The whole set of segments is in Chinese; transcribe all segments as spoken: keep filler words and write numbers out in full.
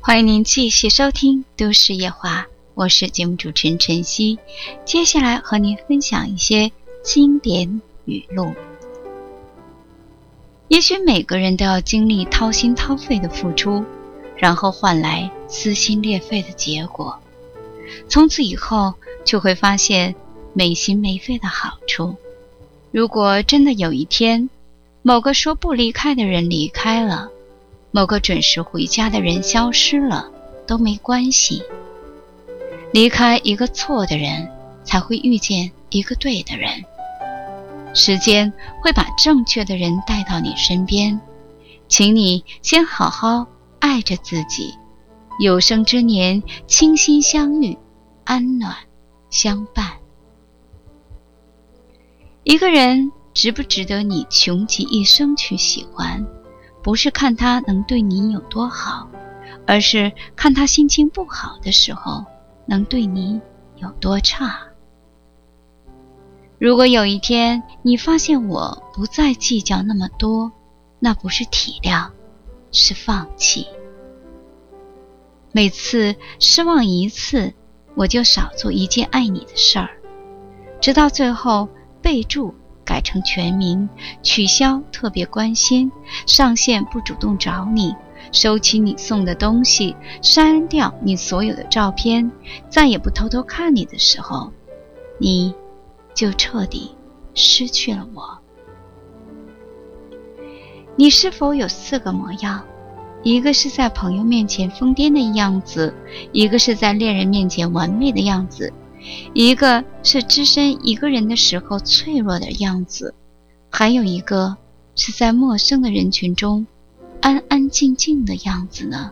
欢迎您继续收听都市夜话，我是节目主持人晨曦。接下来和您分享一些经典语录。也许每个人都要经历掏心掏肺的付出，然后换来撕心裂肺的结果，从此以后就会发现没心没肺的好处。如果真的有一天，某个说不离开的人离开了，某个准时回家的人消失了，都没关系。离开一个错的人，才会遇见一个对的人。时间会把正确的人带到你身边，请你先好好爱着自己，有生之年倾心相遇，安暖相伴。一个人值不值得你穷极一生去喜欢，不是看他能对你有多好，而是看他心情不好的时候能对你有多差。如果有一天你发现我不再计较那么多，那不是体谅，是放弃。每次失望一次，我就少做一件爱你的事儿，直到最后备注改成全名，取消特别关心，上线不主动找你，收起你送的东西，删掉你所有的照片，再也不偷偷看你的时候，你就彻底失去了我。你是否有四个模样？一个是在朋友面前疯癫的样子，一个是在恋人面前完美的样子，一个是只身一个人的时候脆弱的样子，还有一个是在陌生的人群中安安静静的样子呢？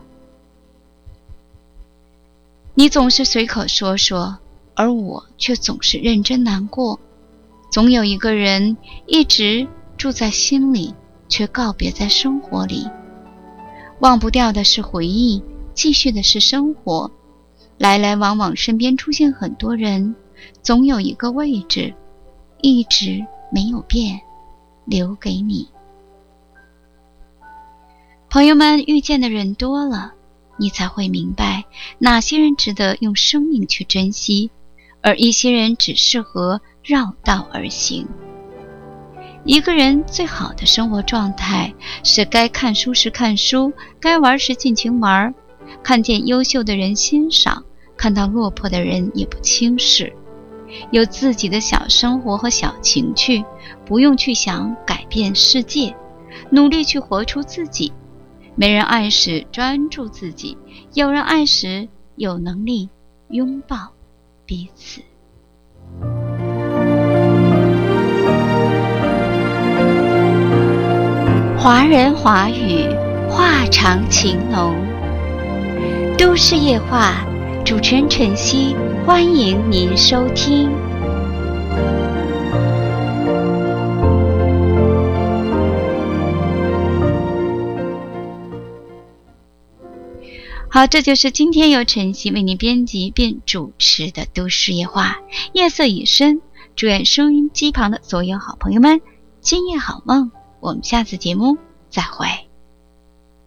你总是随口说说，而我却总是认真难过。总有一个人一直住在心里，却告别在生活里。忘不掉的是回忆，继续的是生活。来来往往身边出现很多人，总有一个位置一直没有变，留给你。朋友们，遇见的人多了，你才会明白哪些人值得用生命去珍惜，而一些人只适合绕道而行。一个人最好的生活状态是该看书时看书，该玩时尽情玩，看见优秀的人欣赏，看到落魄的人也不轻视。有自己的小生活和小情趣，不用去想改变世界，努力去活出自己。没人爱时专注自己，有人爱时有能力拥抱彼此。华人华语，话长情浓。都市夜话，主持人晨曦，欢迎您收听。好，这就是今天由晨曦为您编辑并主持的都市夜话。夜色已深，祝愿收音机旁的所有好朋友们今夜好梦。我们下次节目再会。